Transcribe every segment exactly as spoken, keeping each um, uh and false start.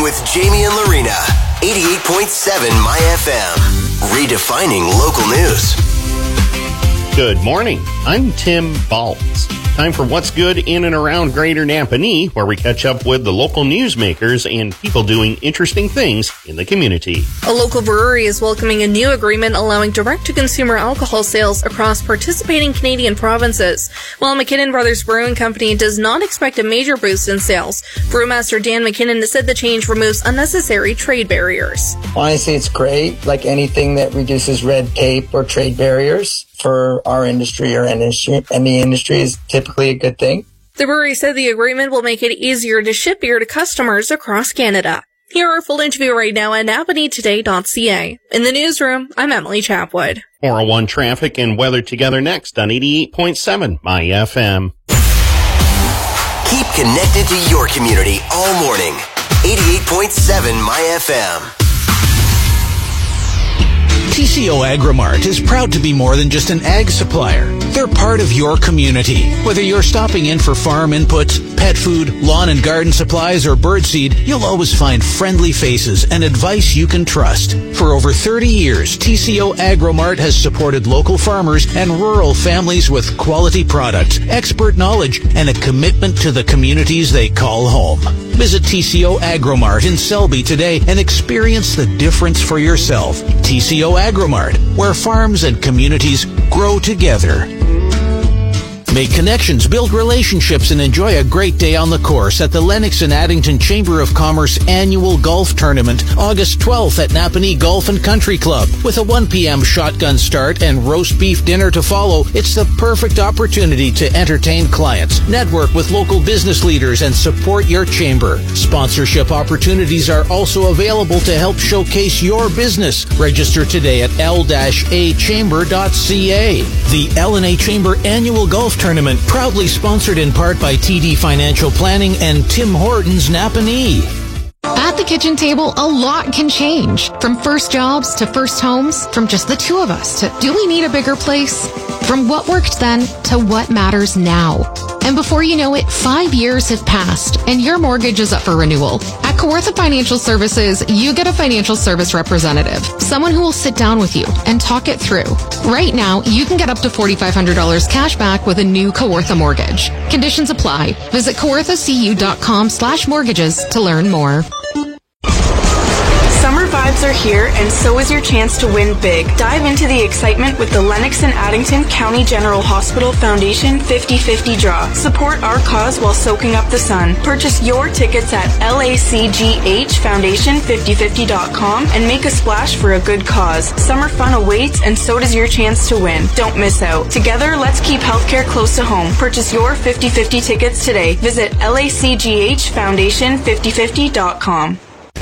with Jamie and Lorena. eighty-eight point seven My F M. Redefining local news. Good morning. I'm Tim Baltz. Time for What's Good in and around Greater Napanee, where we catch up with the local newsmakers and people doing interesting things in the community. A local brewery is welcoming a new agreement allowing direct-to-consumer alcohol sales across participating Canadian provinces. While McKinnon Brothers Brewing Company does not expect a major boost in sales, brewmaster Dan McKinnon said the change removes unnecessary trade barriers. Honestly, it's great. Like anything that reduces red tape or trade barriers for our industry or industry, any industry is typically a good thing. The brewery said the agreement will make it easier to ship beer to customers across Canada. Hear our full interview right now at napanee today dot c a. In the newsroom, I'm Emily Chapwood. four oh one traffic and weather together next on eighty-eight point seven My F M. Keep connected to your community all morning. eighty-eight point seven My F M. T C O Agrimart is proud to be more than just an ag supplier. They're part of your community. Whether you're stopping in for farm inputs, pet food, lawn and garden supplies, or birdseed, you'll always find friendly faces and advice you can trust. For over thirty years, T C O Agrimart has supported local farmers and rural families with quality products, expert knowledge, and a commitment to the communities they call home. Visit T C O Agrimart in Selby today and experience the difference for yourself. T C O Agrimart, where farms and communities grow together. Make connections, build relationships, and enjoy a great day on the course at the Lennox and Addington Chamber of Commerce Annual Golf Tournament, August twelfth at Napanee Golf and Country Club. With a one p.m. shotgun start and roast beef dinner to follow, it's the perfect opportunity to entertain clients, network with local business leaders, and support your chamber. Sponsorship opportunities are also available to help showcase your business. Register today at l a chamber dot c a. The L and A Chamber Annual Golf Tournament, proudly sponsored in part by T D Financial Planning and Tim Hortons Napanee. At the kitchen table, a lot can change. From first jobs to first homes, from just the two of us to do we need a bigger place? From what worked then to what matters now. And before you know it, five years have passed and your mortgage is up for renewal. At Kawartha Financial Services, you get a financial service representative, someone who will sit down with you and talk it through. Right now, you can get up to four thousand five hundred dollars cash back with a new Kawartha mortgage. Conditions apply. Visit kawarthacu.com slash mortgages to learn more. Summer vibes are here, and so is your chance to win big. Dive into the excitement with the Lennox and Addington County General Hospital Foundation fifty fifty Draw. Support our cause while soaking up the sun. Purchase your tickets at l a c g h foundation fifty fifty dot com and make a splash for a good cause. Summer fun awaits, and so does your chance to win. Don't miss out. Together, let's keep healthcare close to home. Purchase your fifty fifty tickets today. Visit l a c g h foundation fifty fifty dot com.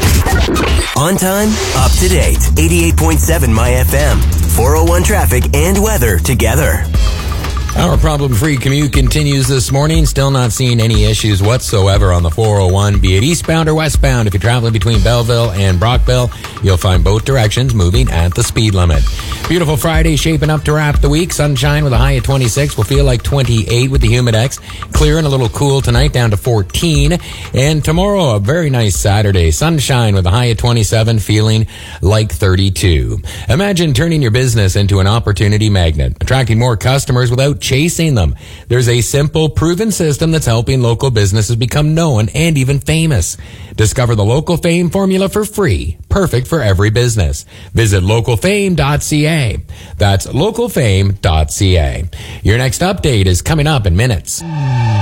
On time, up to date. eighty-eight point seven My F M. four oh one traffic and weather together. Our problem-free commute continues this morning. Still not seeing any issues whatsoever on the four oh one, be it eastbound or westbound. If you're traveling between Belleville and Brockville, you'll find both directions moving at the speed limit. Beautiful Friday shaping up to wrap the week. Sunshine with a high of twenty-six. Will feel like twenty-eight with the Humidex. Clear and a little cool tonight, down to fourteen. And tomorrow, a very nice Saturday. Sunshine with a high of twenty-seven, feeling like thirty-two. Imagine turning your business into an opportunity magnet, attracting more customers without chasing them. There's a simple, proven system that's helping local businesses become known and even famous. Discover the Local Fame formula for free, perfect for every business. Visit local fame dot c a. That's local fame dot c a. Your next update is coming up in minutes.